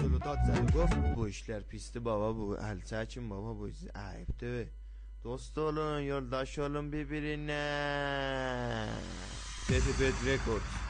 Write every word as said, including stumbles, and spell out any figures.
dolu dad zedi gفت bu işler pisti baba, bu el çekin baba, bu ayıptı. Dost olun, yoldaş olun birbirine. Tedibet Records.